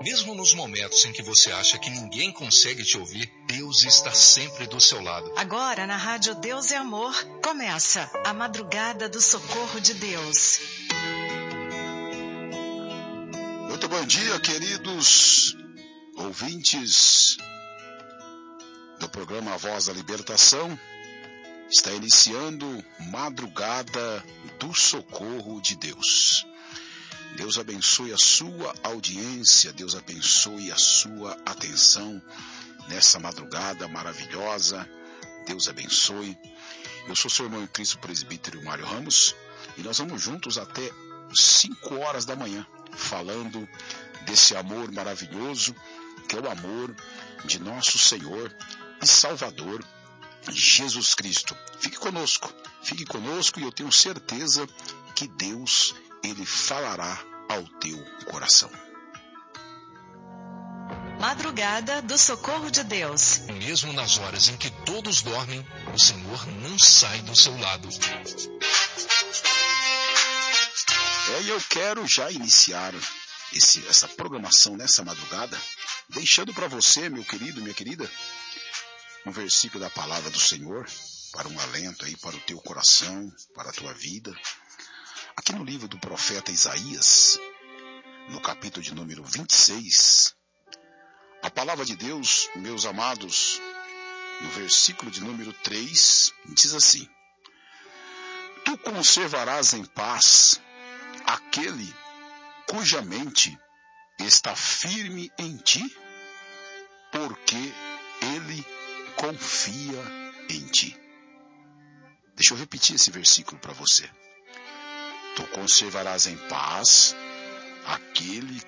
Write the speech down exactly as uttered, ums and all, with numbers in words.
Mesmo nos momentos em que você acha que ninguém consegue te ouvir, Deus está sempre do seu lado. Agora na Rádio Deus e Amor, começa a Madrugada do Socorro de Deus. Muito bom dia, queridos ouvintes do programa A Voz da Libertação. Está iniciando Madrugada do Socorro de Deus. Deus abençoe a sua audiência, Deus abençoe a sua atenção nessa madrugada maravilhosa. Deus abençoe. Eu sou seu irmão em Cristo, presbítero Mário Ramos, e nós vamos juntos até cinco horas da manhã, falando desse amor maravilhoso, que é o amor de nosso Senhor e Salvador, Jesus Cristo. Fique conosco, fique conosco e eu tenho certeza que Deus, Ele falará ao teu coração. Madrugada do Socorro de Deus. Mesmo nas horas em que todos dormem, o Senhor não sai do seu lado. É, e eu quero já iniciar esse, essa programação nessa madrugada, deixando para você, meu querido, minha querida, um versículo da palavra do Senhor, para um alento aí para o teu coração, para a tua vida. Aqui no livro do profeta Isaías, no capítulo de número vinte e seis, a palavra de Deus, meus amados, no versículo de número três, diz assim: Tu conservarás em paz aquele cuja mente está firme em ti, porque ele confia em ti. Deixa eu repetir esse versículo para você. Tu conservarás em paz aquele